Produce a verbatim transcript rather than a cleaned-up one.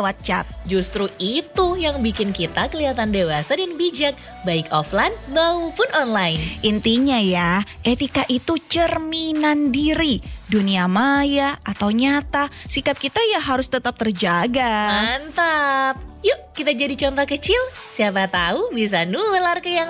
lewat chat. Justru itu yang bikin kita kelihatan dewasa dan bijak, baik offline maupun online. Intinya ya, etika itu cerminan diri. Dunia maya atau nyata, sikap kita ya harus tetap terjaga. Mantap. Yuk kita jadi contoh kecil, siapa tahu bisa nular ke yang